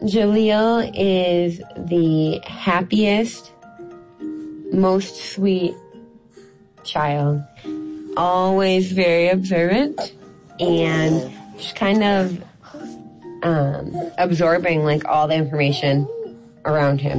Jaleel is the happiest, most sweet child. Always very observant and just kind of absorbing like all the information around him.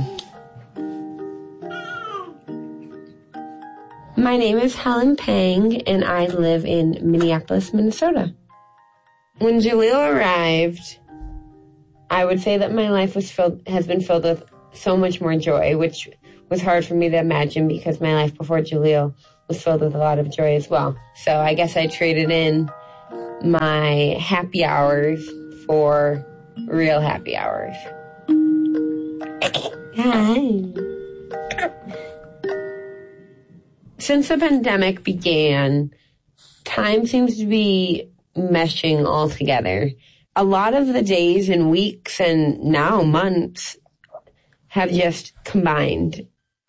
My name is Helen Pang, and I live in Minneapolis, Minnesota. When Jaleel arrived, I would say that my life has been filled with so much more joy, which was hard for me to imagine because my life before Jaleel was filled with a lot of joy as well. So I guess I traded in my happy hours for real happy hours. Hi. Since the pandemic began, time seems to be meshing all together. A lot of the days and weeks and now months have just combined.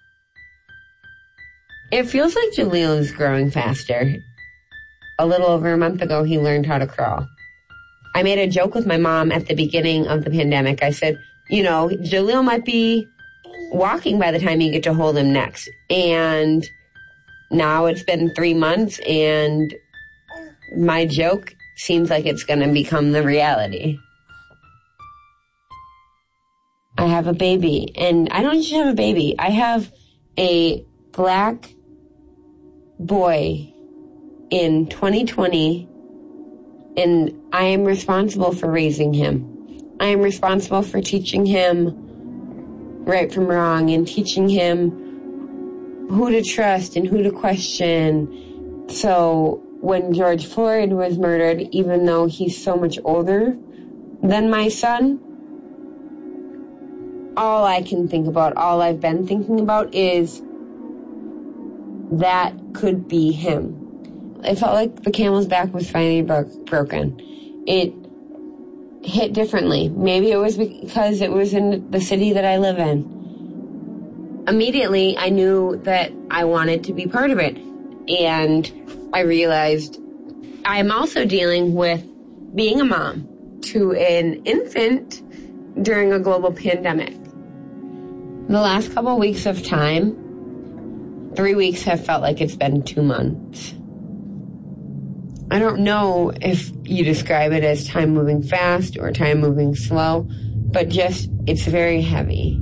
It feels like Jaleel is growing faster. A little over a month ago, he learned how to crawl. I made a joke with my mom at the beginning of the pandemic. I said, Jaleel might be walking by the time you get to hold him next. And now it's been 3 months, and my joke seems like it's going to become the reality. I have a baby, and I don't just have a baby. I have a black boy in 2020, and I am responsible for raising him. I am responsible for teaching him right from wrong and teaching him who to trust and who to question. So when George Floyd was murdered, even though he's so much older than my son, all I can think about, all I've been thinking about is that could be him. It felt like the camel's back was finally broken. It hit differently. Maybe it was because it was in the city that I live in. Immediately, I knew that I wanted to be part of it. And I realized I'm also dealing with being a mom to an infant during a global pandemic. The last couple of weeks of time, 3 weeks have felt like it's been 2 months. I don't know if you describe it as time moving fast or time moving slow, but just, it's very heavy.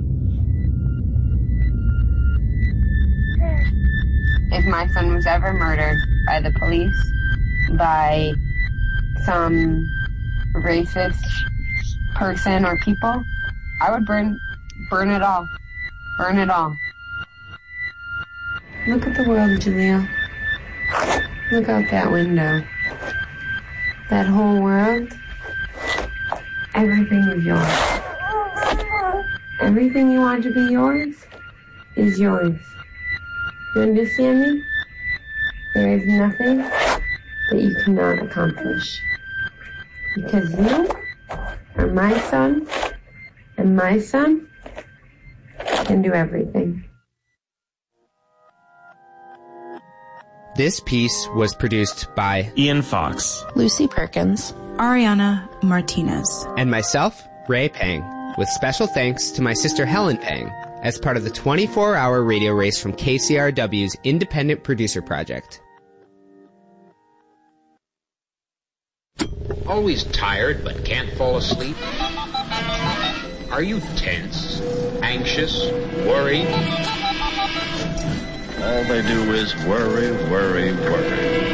If my son was ever murdered by the police, by some racist person or people, I would burn it all. Burn it all. Look at the world, Jaleel. Look out that window. That whole world, everything is yours. Everything you want to be yours is yours. You understand me? There is nothing that you cannot accomplish. Because you are my son, and my son can do everything. This piece was produced by Ian Fox, Lucy Perkins, Ariana Martinez, and myself, Ray Pang, with special thanks to my sister Helen Pang as part of the 24-hour radio race from KCRW's Independent Producer Project. Always tired but can't fall asleep? Are you tense, anxious, worried? All they do is worry, worry, worry.